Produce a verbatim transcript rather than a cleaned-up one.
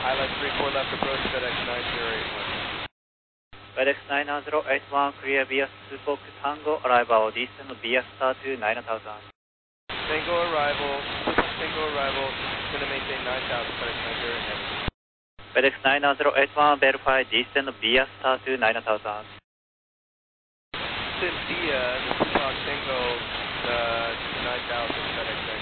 I L S three four left approach, FedEx nine zero eight one. FedEx nine zero eight one, clear B S two Fox Tango, arrival, descend B S star to nine thousand. Tango arrival, Tango arrival, going to maintain nine thousand, FedEx nine zero eight one. FedEx nine zero eight one, verify, descend B S star to nine thousand. Cynthia, the Tupac Tango, uh, nine thousand, FedEx nine